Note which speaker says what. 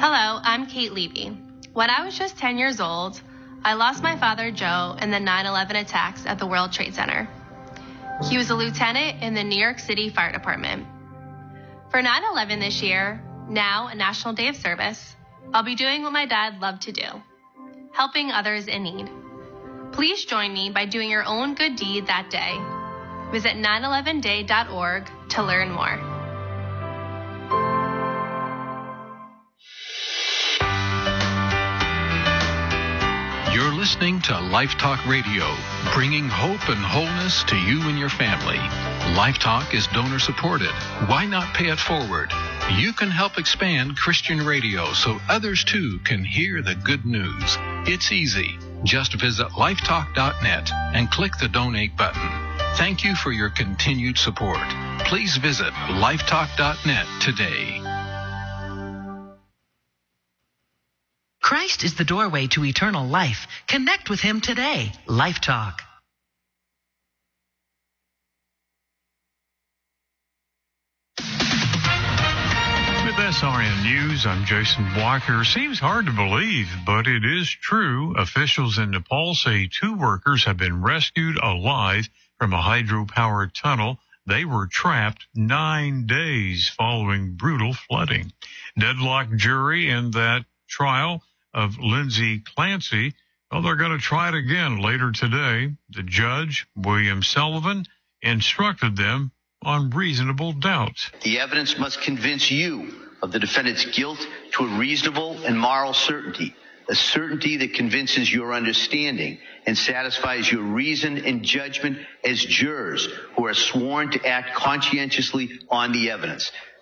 Speaker 1: Hello, I'm Kate Levy. When I was just 10 years old, I lost my father, Joe, in the 9/11 attacks at the World Trade Center. He was a lieutenant in the New York City Fire Department. For 9/11 this year, now a National Day of Service, I'll be doing what my dad loved to do, helping others in need. Please join me by doing your own good deed that day. Visit 911day.org to learn more.
Speaker 2: You're listening to Life Talk Radio, bringing hope and wholeness to you and your family. Life Talk is donor supported. Why not pay it forward? You can help expand Christian radio so others too can hear the good news. It's easy. Just visit lifetalk.net and click the donate button. Thank you for your continued support. Please visit lifetalk.net today.
Speaker 3: Christ is the doorway to eternal life. Connect with him today. Life Talk.
Speaker 4: With SRN News, I'm Jason Walker. Seems hard to believe, but it is true. Officials in Nepal say 2 workers have been rescued alive from a hydropower tunnel. They were trapped 9 days following brutal flooding. Deadlocked jury in that trial of Lindsay Clancy. Well, they're going to try it again later today. The judge, William Sullivan, instructed them on reasonable doubt.
Speaker 5: The evidence must convince you of the defendant's guilt to a reasonable and moral certainty, a certainty that convinces your understanding and satisfies your reason and judgment as jurors who are sworn to act conscientiously on the evidence.